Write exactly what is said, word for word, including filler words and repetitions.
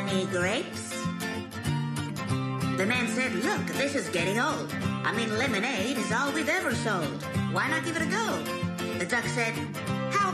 Any grapes? The man said, look, this is getting old. I mean, lemonade is all we've ever sold. Why not give it a go? The duck said,